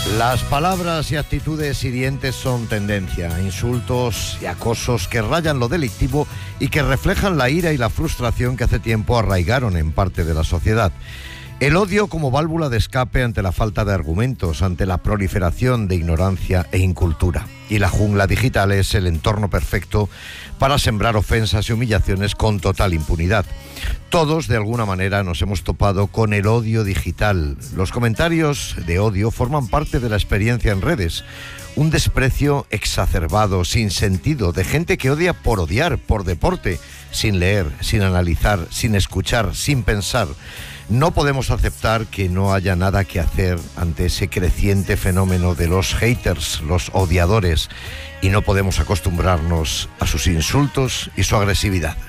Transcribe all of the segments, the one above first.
Las palabras y actitudes hirientes son tendencia, insultos y acosos que rayan lo delictivo y que reflejan la ira y la frustración que hace tiempo arraigaron en parte de la sociedad. El odio como válvula de escape ante la falta de argumentos, ante la proliferación de ignorancia e incultura. Y la jungla digital es el entorno perfecto para sembrar ofensas y humillaciones con total impunidad. Todos, de alguna manera, nos hemos topado con el odio digital. Los comentarios de odio forman parte de la experiencia en redes. Un desprecio exacerbado, sin sentido, de gente que odia por odiar, por deporte, sin leer, sin analizar, sin escuchar, sin pensar. No podemos aceptar que no haya nada que hacer ante ese creciente fenómeno de los haters, los odiadores, y no podemos acostumbrarnos a sus insultos y su agresividad.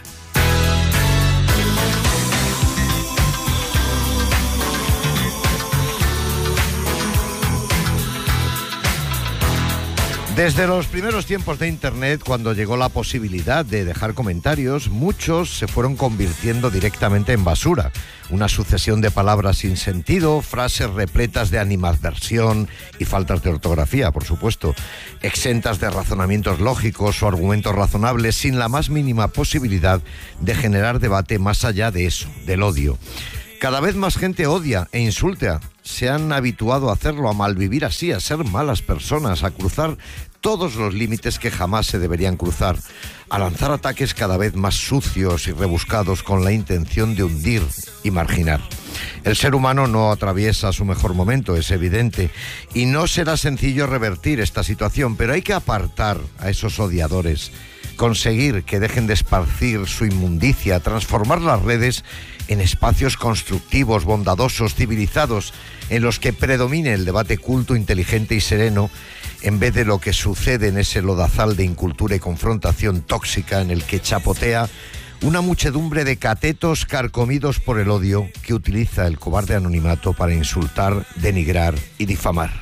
Desde los primeros tiempos de Internet, cuando llegó la posibilidad de dejar comentarios, muchos se fueron convirtiendo directamente en basura. Una sucesión de palabras sin sentido, frases repletas de animadversión y faltas de ortografía, por supuesto, exentas de razonamientos lógicos o argumentos razonables, sin la más mínima posibilidad de generar debate más allá de eso, del odio. Cada vez más gente odia e insulta. Se han habituado a hacerlo, a malvivir así, a ser malas personas, a cruzar todos los límites que jamás se deberían cruzar, a lanzar ataques cada vez más sucios y rebuscados con la intención de hundir y marginar. El ser humano no atraviesa su mejor momento, es evidente, y no será sencillo revertir esta situación, pero hay que apartar a esos odiadores, conseguir que dejen de esparcir su inmundicia, transformar las redes en espacios constructivos, bondadosos, civilizados, en los que predomine el debate culto, inteligente y sereno, en vez de lo que sucede en ese lodazal de incultura y confrontación tóxica en el que chapotea una muchedumbre de catetos carcomidos por el odio que utiliza el cobarde anonimato para insultar, denigrar y difamar.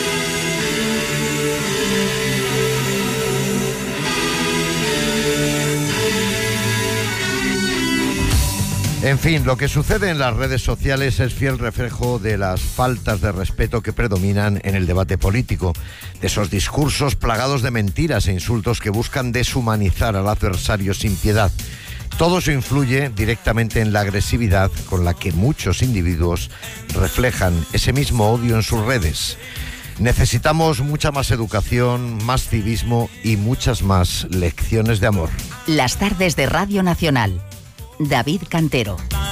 En fin, lo que sucede en las redes sociales es fiel reflejo de las faltas de respeto que predominan en el debate político, de esos discursos plagados de mentiras e insultos que buscan deshumanizar al adversario sin piedad. Todo eso influye directamente en la agresividad con la que muchos individuos reflejan ese mismo odio en sus redes. Necesitamos mucha más educación, más civismo y muchas más lecciones de amor. Las tardes de Radio Nacional. David Cantero.